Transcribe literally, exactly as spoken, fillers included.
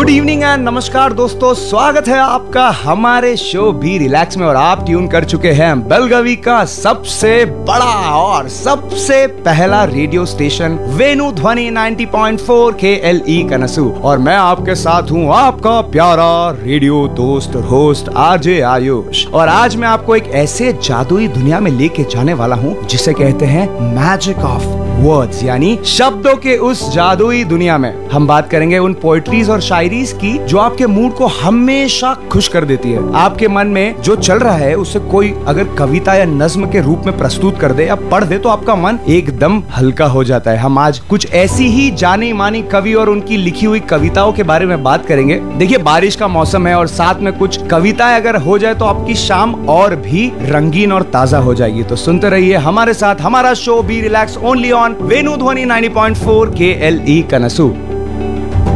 Good evening and नमस्कार दोस्तों, स्वागत है आपका हमारे शो बी रिलैक्स में। और आप ट्यून कर चुके हैं बेलगावी का सबसे बड़ा और सबसे पहला रेडियो स्टेशन वेणु ध्वनि नाइंटी पॉइंट फोर के एल ई कनसू। और मैं आपके साथ हूँ आपका प्यारा रेडियो दोस्त और होस्ट आरजे आयुष। और आज मैं आपको एक ऐसे जादुई दुनिया में लेके जाने वाला हूँ जिसे कहते हैं मैजिक ऑफ वर्ड्स, यानी शब्दों के उस जादुई दुनिया में हम बात करेंगे उन पोएट्रीज और शायरीज की जो आपके मूड को हमेशा खुश कर देती है। आपके मन में जो चल रहा है उसे कोई अगर कविता या नज्म के रूप में प्रस्तुत कर दे या पढ़ दे तो आपका मन एकदम हल्का हो जाता है। हम आज कुछ ऐसी ही जानी मानी कवि और उनकी लिखी हुई कविताओं के बारे में बात करेंगे। देखिए, बारिश का मौसम है और साथ में कुछ कविताएं अगर हो जाए तो आपकी शाम और भी रंगीन और ताजा हो जाएगी। तो सुनते रहिए हमारे साथ हमारा show be relax only on वेणु ध्वनि नाइंटी पॉइंट फोर के एल ई कनसू।